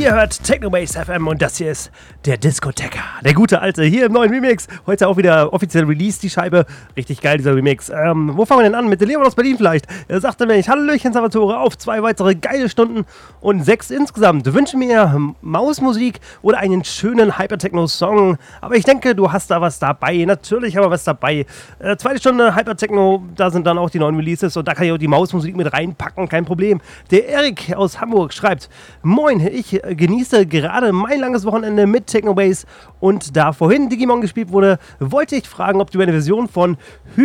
Ihr hört Technobase FM und das hier ist der Discotheker. Der gute Alte hier im neuen Remix. Heute auch wieder offiziell released, die Scheibe. Richtig geil, dieser Remix. Wo fangen wir denn an? Mit der Leon aus Berlin vielleicht. Er sagte mir, Hallöchen, Salvatore, auf 2 weitere geile Stunden und 6 insgesamt. Wünsche mir Mausmusik oder einen schönen Hypertechno-Song. Aber ich denke, du hast da was dabei. Natürlich haben wir was dabei. 2. Stunde Hypertechno, da sind dann auch die neuen Releases und da kann ich auch die Mausmusik mit reinpacken, kein Problem. Der Erik aus Hamburg schreibt, Moin, ich genieße gerade mein langes Wochenende mit Technobase und da vorhin Digimon gespielt wurde, wollte ich fragen, ob du eine Version von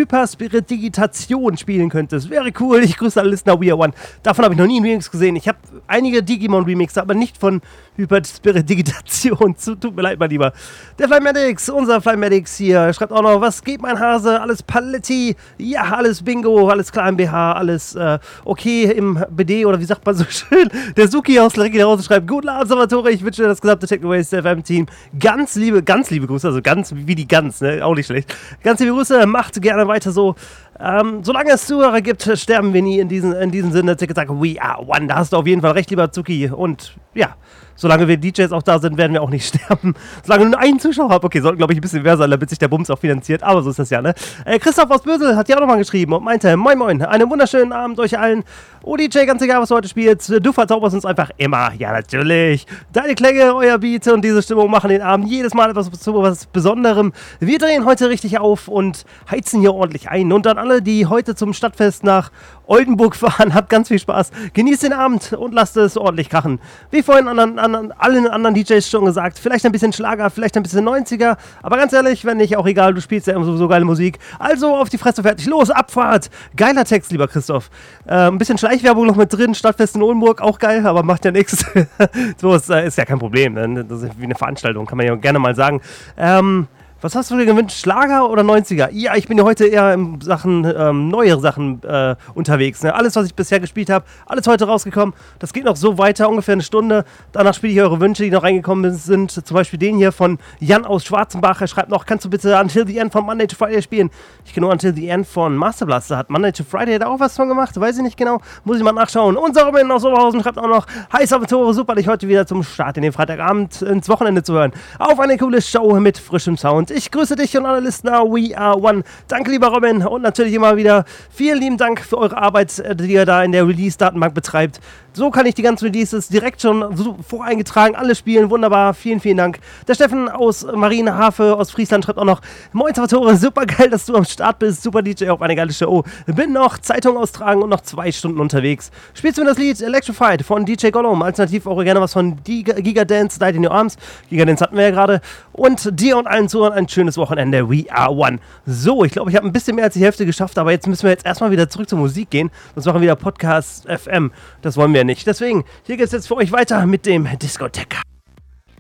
Hyperspirit-Digitation spielen könntest. Wäre cool, ich grüße alle Listener, We Are One. Davon habe ich noch nie einen Remix gesehen. Ich habe einige Digimon-Remixe, aber nicht von Hyperspirit-Digitation. Tut mir leid, mein Lieber. Der Flymatics, unser Flymatics hier, schreibt auch noch, was geht mein Hase? Alles Paletti, ja, alles Bingo, alles klar im BH, alles okay im BD oder wie sagt man so schön? Der Suki aus Lariki Hause schreibt, guten Abend, Salvatore, ich wünsche dir das gesamte Technobase FM-Team ganz liebe Grüße, also ganz wie die Gans, ne? Auch nicht schlecht. Ganz liebe Grüße, macht gerne weiter so. Solange es Zuhörer gibt, sterben wir nie in diesem Sinne. Zack, We Are One, da hast du auf jeden Fall recht, lieber Zuki. Und ja, solange wir DJs auch da sind, werden wir auch nicht sterben. Solange du nur einen Zuschauer hast. Okay, sollten, glaube ich, ein bisschen mehr sein, damit sich der Bums auch finanziert. Aber so ist das ja, ne? Christoph aus Bösel hat ja auch nochmal geschrieben und meinte, moin moin, einen wunderschönen Abend euch allen. Oh DJ, ganz egal, was du heute spielst, du verzauberst uns einfach immer. Ja, natürlich. Deine Klänge, euer Beat und diese Stimmung machen den Abend jedes Mal etwas zu was Besonderem. Wir drehen heute richtig auf und heizen hier ordentlich ein. Und an alle, die heute zum Stadtfest nach Oldenburg fahren, habt ganz viel Spaß. Genießt den Abend und lasst es ordentlich krachen. Wie vorhin allen anderen DJs schon gesagt, vielleicht ein bisschen Schlager, vielleicht ein bisschen 90er, aber ganz ehrlich, wenn nicht, auch egal, du spielst ja immer sowieso geile Musik. Also auf die Fresse, fertig, los, Abfahrt. Geiler Text, lieber Christoph. Ein bisschen Schleichwerbung noch mit drin, Stadtfest in Oldenburg, auch geil, aber macht ja nichts. So ist ja kein Problem, ne? Das ist wie eine Veranstaltung, kann man ja gerne mal sagen. Was hast du dir gewünscht? Schlager oder 90er? Ja, ich bin ja heute eher in Sachen, neuere Sachen unterwegs. Ne? Alles, was ich bisher gespielt habe, alles heute rausgekommen. Das geht noch so weiter, ungefähr eine Stunde. Danach spiele ich eure Wünsche, die noch reingekommen sind. Zum Beispiel den hier von Jan aus Schwarzenbach. Er schreibt noch, kannst du bitte Until the End von Monday to Friday spielen? Ich kenne nur Until the End von Master Blaster. Hat Monday to Friday da auch was von gemacht? Weiß ich nicht genau. Muss ich mal nachschauen. Unser Robin aus Oberhausen schreibt auch noch, hi Salvatore, super, dich heute wieder zum Start in den Freitagabend ins Wochenende zu hören. Auf eine coole Show mit frischem Sound. Ich grüße dich und alle Listener, We Are One. Danke, lieber Robin. Und natürlich immer wieder vielen lieben Dank für eure Arbeit, die ihr da in der Release-Datenbank betreibt. So kann ich die ganzen Releases direkt schon so voreingetragen, alle spielen. Wunderbar. Vielen, vielen Dank. Der Steffen aus Marienhafe aus Friesland schreibt auch noch, moin Salvatore, super geil, dass du am Start bist. Super DJ auf eine geile Show. Bin noch Zeitung austragen und noch 2 Stunden unterwegs. Spielst du mir das Lied Electrified von DJ Gollum? Alternativ auch gerne was von Gigadance, Died in Your Arms. Gigadance hatten wir ja gerade. Und dir und allen Zuhörern ein schönes Wochenende. We Are One. So, ich glaube, ich habe ein bisschen mehr als die Hälfte geschafft, aber jetzt müssen wir erstmal wieder zurück zur Musik gehen. Sonst machen wir wieder Podcast FM. Das wollen wir nicht. Deswegen, hier geht es jetzt für euch weiter mit dem Discotheker.